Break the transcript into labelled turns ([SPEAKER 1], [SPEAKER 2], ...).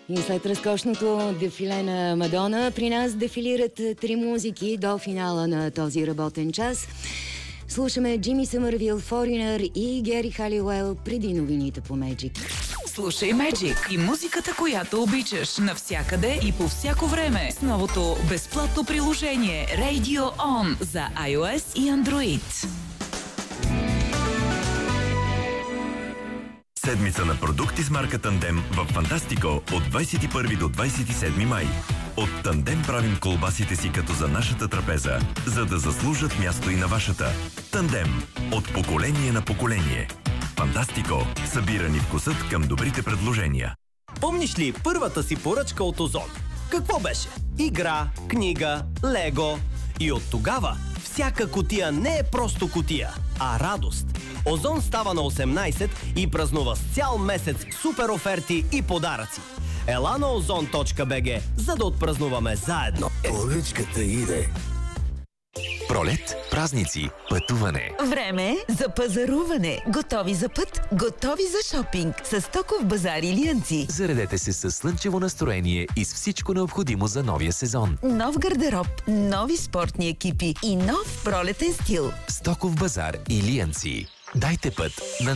[SPEAKER 1] И след разкошното дефиле на Мадона, при нас дефилират 3 музики до финала на този работен час. Слушаме Джимми Съмървил, Foreigner и Гери Халиуел преди новините по Magic.
[SPEAKER 2] Слушай Magic и музиката, която обичаш, навсякъде и по всяко време с новото безплатно приложение Radio On за iOS и Android.
[SPEAKER 3] Седмица на продукти с марка Тандем в Фантастико от 21 до 27 май. От Тандем правим колбасите си като за нашата трапеза, за да заслужат място и на вашата. Тандем. От поколение на поколение. Фантастико. Събирани вкусът към добрите предложения.
[SPEAKER 4] Помниш ли първата си поръчка от Озон? Какво беше? Игра, книга, лего. И от тогава всяка кутия не е просто кутия, а радост. Озон става на 18 и празнува с цял месец супер оферти и подаръци. Ела на ozon.bg, за да отпразнуваме заедно.
[SPEAKER 5] Поръчката иде. Пролет, празници, пътуване.
[SPEAKER 6] Време за пазаруване. Готови за път, готови за шопинг. С Стоков базар Илиянци.
[SPEAKER 5] Заредете се с слънчево настроение и с всичко необходимо за новия сезон.
[SPEAKER 6] Нов гардероб, нови спортни екипи и нов пролетен стил.
[SPEAKER 5] Стоков базар Илиянци. Дайте път на